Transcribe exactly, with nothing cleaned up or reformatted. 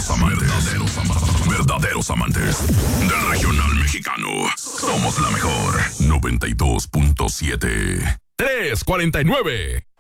Verdaderos amantes. Verdaderos amantes. Verdaderos amantes del regional mexicano. Somos la mejor. noventa y dos punto siete. tres cuarenta y nueve.